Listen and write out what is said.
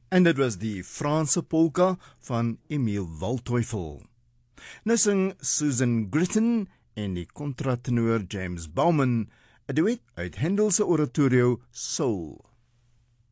En dit was die Franse polka van Emile Waldteufel. Nou sing Susan Gritton en die kontratenor James Bauman 'n duet uit Handel se oratorio Soul.